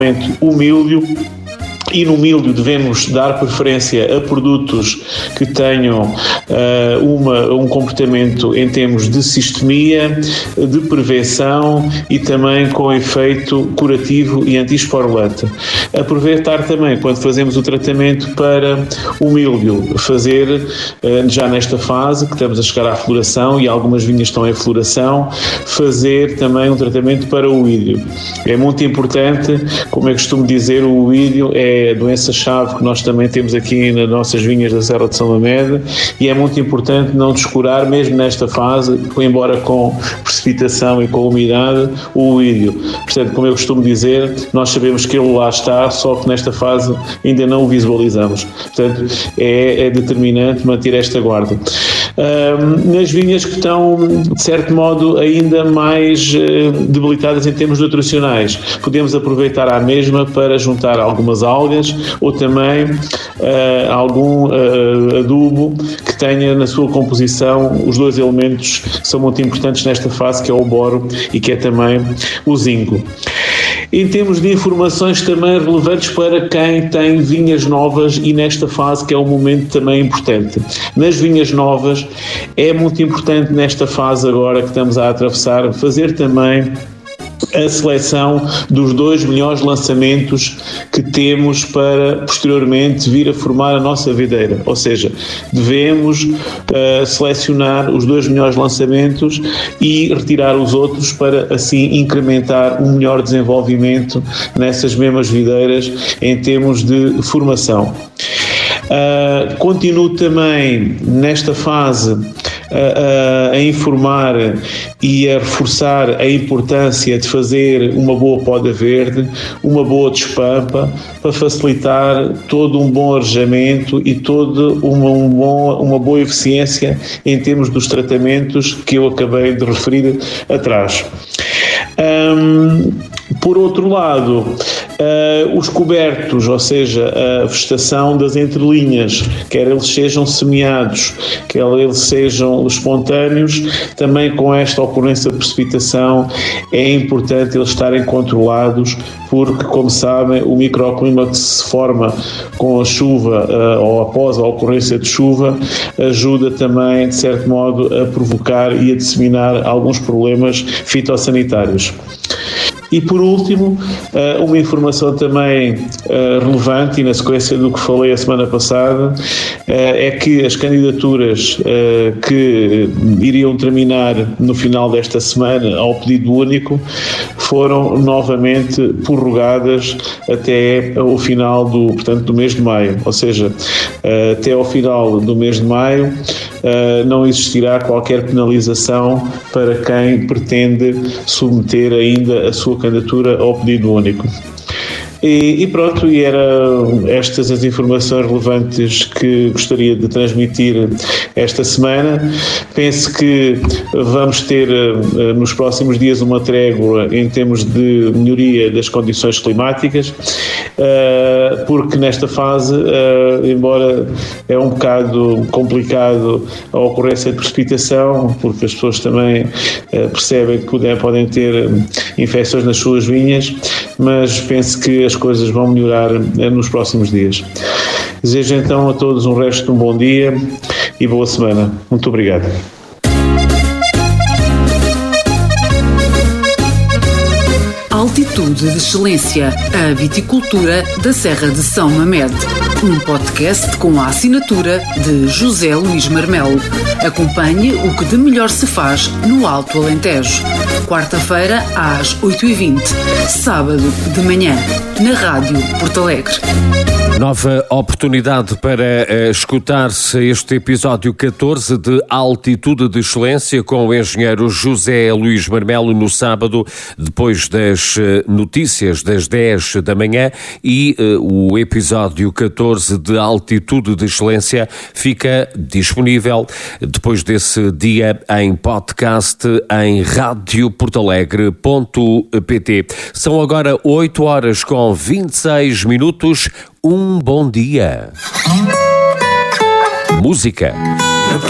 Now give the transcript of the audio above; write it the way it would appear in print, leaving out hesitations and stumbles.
o milho. E no milho devemos dar preferência a produtos que tenham um comportamento em termos de sistemia, de prevenção e também com efeito curativo e anti-esporulante. Aproveitar também, quando fazemos o tratamento para o milho, fazer já nesta fase, que estamos a chegar à floração e algumas vinhas estão em floração, fazer também um tratamento para o oídio. É muito importante, como eu costumo dizer, o oídio é a doença-chave que nós também temos aqui nas nossas vinhas da Serra de São Mamede e é muito importante não descurar, mesmo nesta fase, embora com precipitação e com umidade, o oídio. Portanto, como eu costumo dizer, nós sabemos que ele lá está, só que nesta fase ainda não o visualizamos. Portanto, é determinante manter esta guarda. Nas vinhas que estão, de certo modo, ainda mais debilitadas em termos nutricionais, podemos aproveitar a mesma para juntar algumas algas ou também algum adubo que tenha na sua composição os dois elementos que são muito importantes nesta fase, que é o boro e que é também o zinco. Em termos de informações também relevantes para quem tem vinhas novas e nesta fase que é um momento também importante. Nas vinhas novas é muito importante nesta fase agora que estamos a atravessar fazer também a seleção dos 2 melhores lançamentos que temos para posteriormente vir a formar a nossa videira, ou seja, devemos selecionar os 2 melhores lançamentos e retirar os outros para assim incrementar um melhor desenvolvimento nessas mesmas videiras em termos de formação. Continuo também nesta fase a informar e a reforçar a importância de fazer uma boa poda verde, uma boa despampa, para facilitar todo um bom arejamento e toda uma boa eficiência em termos dos tratamentos que eu acabei de referir atrás. Por outro lado, os cobertos, ou seja, a vegetação das entrelinhas, quer eles sejam semeados, quer eles sejam espontâneos, também com esta ocorrência de precipitação é importante eles estarem controlados, porque, como sabem, o microclima que se forma com a chuva ou após a ocorrência de chuva ajuda também, de certo modo, a provocar e a disseminar alguns problemas fitossanitários. E por último, uma informação também relevante e na sequência do que falei a semana passada, é que as candidaturas que iriam terminar no final desta semana ao pedido único foram novamente prorrogadas até o final do mês de maio, ou seja, até ao final do mês de maio não existirá qualquer penalização para quem pretende submeter ainda a sua candidatura ao pedido único. E pronto, e eram estas as informações relevantes que gostaria de transmitir esta semana. Penso que vamos ter nos próximos dias uma trégua em termos de melhoria das condições climáticas, porque nesta fase, embora é um bocado complicado a ocorrência de precipitação, porque as pessoas também percebem que podem ter infecções nas suas vinhas, mas penso que as coisas vão melhorar nos próximos dias. Desejo então a todos um resto de um bom dia e boa semana. Muito obrigado. Altitude de Excelência, a viticultura da Serra de São Mamede. Um podcast com a assinatura de José Luís Marmelo. Acompanhe o que de melhor se faz no Alto Alentejo. Quarta-feira às 8h20, sábado de manhã, na Rádio Porto Alegre. Nova oportunidade para escutar-se este episódio 14 de Altitude de Excelência com o engenheiro José Luís Marmelo no sábado, depois das notícias das 10 da manhã, e o episódio 14 de Altitude de Excelência fica disponível depois desse dia em podcast em radioportalegre.pt. São agora 8h26. Um bom dia. Música.